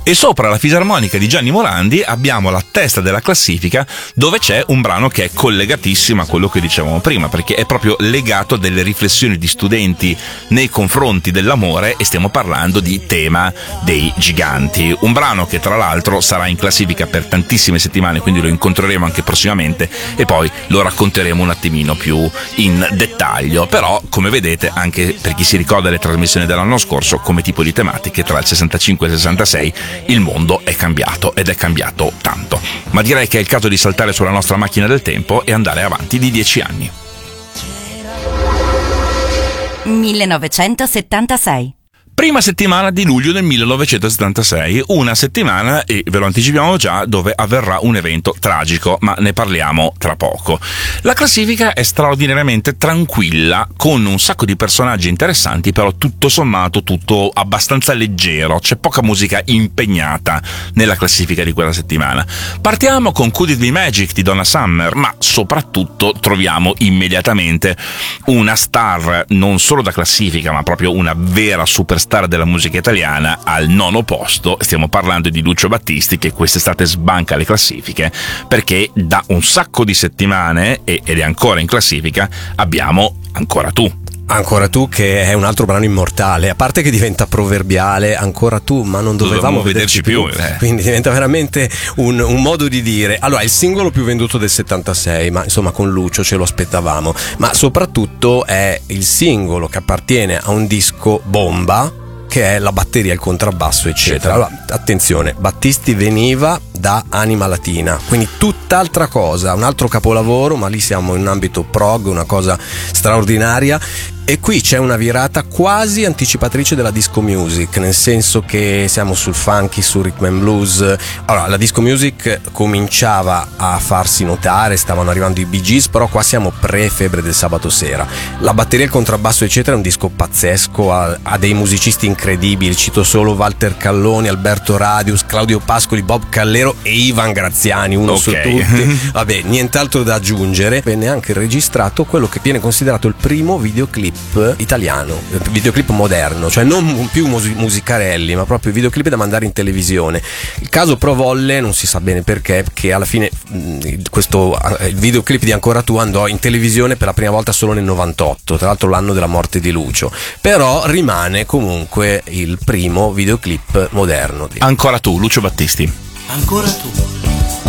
E sopra la fisarmonica di Gianni Morandi abbiamo la testa della classifica, dove c'è un brano che è collegatissimo a quello che dicevamo prima, perché è proprio legato a delle riflessioni di studenti nei confronti dell'amore, e stiamo parlando di Tema dei Giganti, un brano che tra l'altro sarà in classifica per tantissime settimane, quindi lo incontreremo anche prossimamente e poi lo racconteremo un attimino più in dettaglio. Però, come vedete, anche per chi si ricorda le trasmissioni dell'anno scorso, come tipo di tematiche tra il 65 e il 66 il mondo è cambiato, ed è cambiato tanto. Ma direi che è il caso di saltare sulla nostra macchina del tempo e andare avanti di 10 anni. 1976. Prima settimana di luglio del 1976, una settimana, e ve lo anticipiamo già, dove avverrà un evento tragico, ma ne parliamo tra poco. La classifica è straordinariamente tranquilla, con un sacco di personaggi interessanti, però tutto sommato tutto abbastanza leggero, c'è poca musica impegnata nella classifica di quella settimana. Partiamo con Could It Be Magic di Donna Summer, ma soprattutto troviamo immediatamente una star non solo da classifica, ma proprio una vera superstar della musica italiana al 9° posto. Stiamo parlando di Lucio Battisti, che quest'estate sbanca le classifiche perché da un sacco di settimane, ed è ancora in classifica, abbiamo Ancora tu. Ancora tu, che è un altro brano immortale, a parte che diventa proverbiale, ancora tu, ma non dovevamo vederci più. Quindi diventa veramente un modo di dire. Allora, il singolo più venduto del 76, ma insomma con Lucio ce lo aspettavamo, ma soprattutto è il singolo che appartiene a un disco bomba, che è la batteria, il contrabbasso, eccetera. Allora, attenzione, Battisti veniva da Anima Latina, quindi tutt'altra cosa, un altro capolavoro, ma lì siamo in un ambito prog, una cosa straordinaria. E qui c'è una virata quasi anticipatrice della disco music, nel senso che siamo sul funky, sul rhythm and blues. Allora, la disco music cominciava a farsi notare, stavano arrivando i Bee Gees, però qua siamo pre-Febbre del sabato sera. La batteria, il contrabbasso, eccetera, è un disco pazzesco, ha dei musicisti incredibili, cito solo Walter Calloni, Alberto Radius, Claudio Pascoli, Bob Callero e Ivan Graziani, uno su tutti. Vabbè, nient'altro da aggiungere. Venne anche registrato quello che viene considerato il primo videoclip italiano, videoclip moderno, cioè non più musicarelli, ma proprio videoclip da mandare in televisione. Il caso però volle, non si sa bene perché, che alla fine il videoclip di Ancora tu andò in televisione per la prima volta solo nel 98, tra l'altro l'anno della morte di Lucio, però rimane comunque il primo videoclip moderno. Ancora tu, Lucio Battisti. Ancora tu,